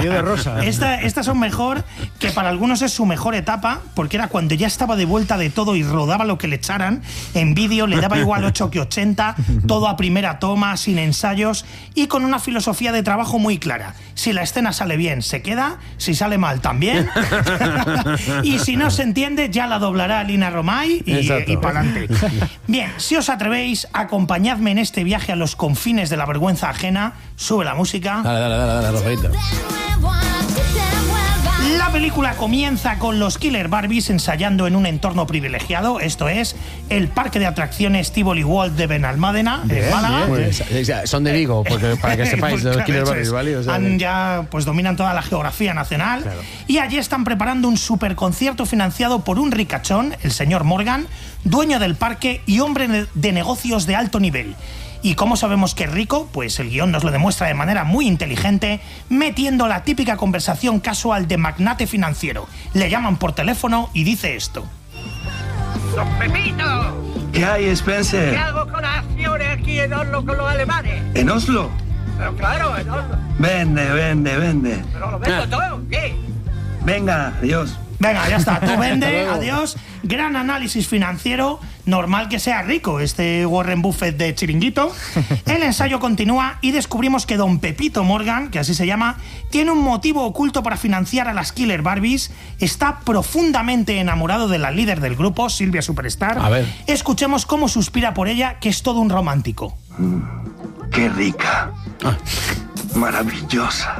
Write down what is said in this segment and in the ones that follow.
vistió de rosa. Estas son mejor, que para algunos es su mejor etapa, porque era cuando ya estaba de vuelta de todo y rodaba lo que le echaran en vídeo, le daba igual 8 que 80, todo a primera toma, sin ensayos y con una filosofía de trabajo muy clara. Si la escena sale bien, se queda, si sale mal, también. Y si no se entiende, ya la doblará Lina Romay y pa'lante. Bien, si os atrevéis, acompañadme en este viaje a los confines de la vergüenza ajena. Sube la música. Dale, Rafaelito. La película comienza con los Killer Barbies ensayando en un entorno privilegiado, esto es, el parque de atracciones Tivoli World de Benalmádena, en Málaga. Pues, son de Vigo, porque, para que sepáis, los Killer Barbies, ¿vale? O sea, ya pues dominan toda la geografía nacional. Claro. Y allí están preparando un superconcierto financiado por un ricachón, el señor Morgan, dueño del parque y hombre de negocios de alto nivel. ¿Y cómo sabemos que es rico? Pues el guión nos lo demuestra de manera muy inteligente, metiendo la típica conversación casual de magnate financiero. Le llaman por teléfono y dice esto. ¡Don Pepito! ¿Qué hay, Spencer? ¿Qué hago con las acciones aquí en Oslo con los alemanes? ¿En Oslo? Pero claro, en Oslo. Vende. ¿Pero lo vendo todo? ¿Qué? Venga, adiós. Venga, ya está, tú vende, adiós. Gran análisis financiero, normal que sea rico este Warren Buffett de Chiringuito. El ensayo continúa y descubrimos que don Pepito Morgan, que así se llama, tiene un motivo oculto para financiar a las Killer Barbies. Está profundamente enamorado de la líder del grupo, Silvia Superstar. A ver. Escuchemos cómo suspira por ella, que es todo un romántico. Qué rica. Maravillosa.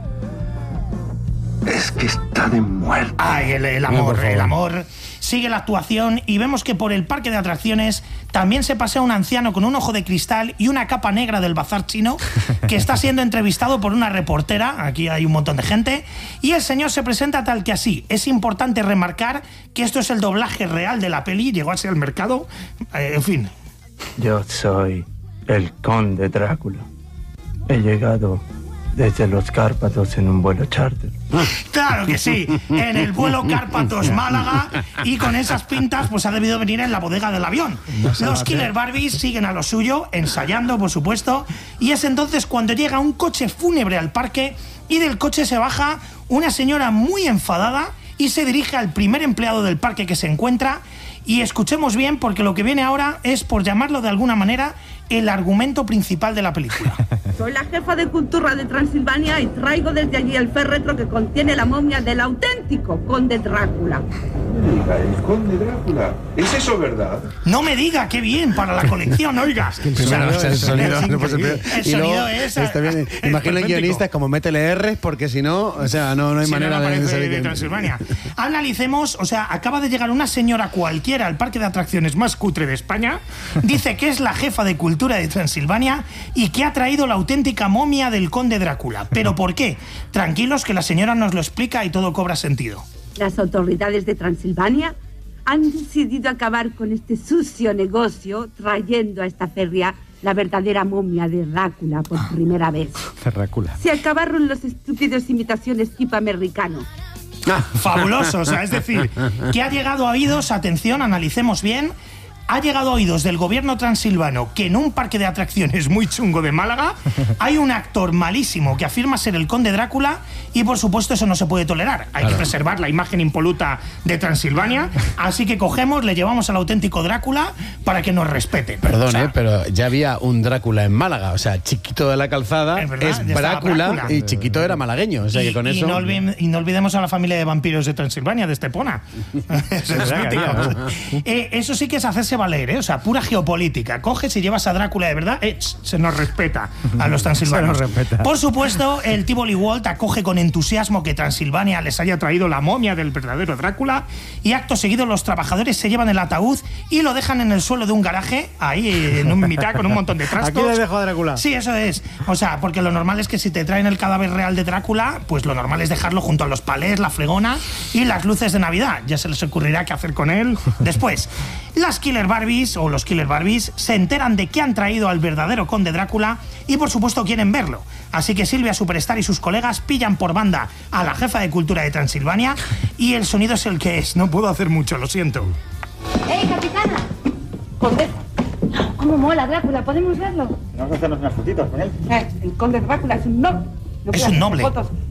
Es que está de muerte. Ay, el amor. Sigue la actuación y vemos que por el parque de atracciones también se pasea un anciano con un ojo de cristal y una capa negra del bazar chino que está siendo entrevistado por una reportera. Aquí hay un montón de gente. Y el señor se presenta tal que así. Es importante remarcar que esto es el doblaje real de la peli. Llegó así al mercado. En fin. Yo soy el conde Drácula. He llegado desde los Cárpatos en un vuelo charter. Claro que sí, en el vuelo Cárpatos-Málaga, y con esas pintas pues ha debido venir en la bodega del avión. Los Killer Barbies siguen a lo suyo, ensayando por supuesto, y es entonces cuando llega un coche fúnebre al parque y del coche se baja una señora muy enfadada y se dirige al primer empleado del parque que se encuentra. Y escuchemos bien, porque lo que viene ahora es, por llamarlo de alguna manera, el argumento principal de la película. Soy la jefa de cultura de Transilvania y traigo desde allí el féretro que contiene la momia del auténtico conde Drácula. No me diga, el conde Drácula. ¿Es eso verdad? No me diga, qué bien, para la colección, oiga. El sonido es... Está bien. Imaginen guionistas como métele R's, porque si no, o sea, no hay manera de Transilvania. Analicemos, o sea, acaba de llegar una señora cualquiera al parque de atracciones más cutre de España, dice que es la jefa de cultura de Transilvania y que ha traído la auténtica momia del conde Drácula. ¿Pero por qué? Tranquilos, que la señora nos lo explica y todo cobra sentido. Las autoridades de Transilvania han decidido acabar con este sucio negocio trayendo a esta feria la verdadera momia de Drácula por primera vez. Drácula. Se acabaron los estúpidos imitaciones tipo americano. Fabuloso, o sea, es decir, que ha llegado a oídos, atención, analicemos bien, ha llegado a oídos del gobierno transilvano que en un parque de atracciones muy chungo de Málaga hay un actor malísimo que afirma ser el conde Drácula y por supuesto eso no se puede tolerar. Hay que preservar la imagen impoluta de Transilvania, así que cogemos, le llevamos al auténtico Drácula para que nos respeten. Perdón, o sea, pero ya había un Drácula en Málaga, o sea, Chiquito de la Calzada es Drácula y Chiquito era malagueño, o sea que con eso... Y no olvidemos a la familia de vampiros de Transilvania, de Estepona. Eso sí que es hacerse valer, ¿eh? O sea, pura geopolítica. Coges y llevas a Drácula de verdad, se nos respeta a los transilvanos. Por supuesto, el Tivoli World acoge con entusiasmo que Transilvania les haya traído la momia del verdadero Drácula y acto seguido los trabajadores se llevan el ataúd y lo dejan en el suelo de un garaje, ahí en un mitad con un montón de trastos. Aquí le dejo a Drácula. Sí, eso es. O sea, porque lo normal es que si te traen el cadáver real de Drácula, pues lo normal es dejarlo junto a los palés, la fregona y las luces de Navidad. Ya se les ocurrirá qué hacer con él después. Las Killer Barbies, o los Killer Barbies, se enteran de que han traído al verdadero conde Drácula y por supuesto quieren verlo. Así que Silvia Superstar y sus colegas pillan por banda a la jefa de cultura de Transilvania y el sonido es el que es. No puedo hacer mucho, lo siento. ¡Hey, capitana! Condesa. ¿Cómo mola Drácula? ¿Podemos verlo? Vamos a hacernos unas fotitos con él. El conde Drácula es un noble. Es un noble. Fotos.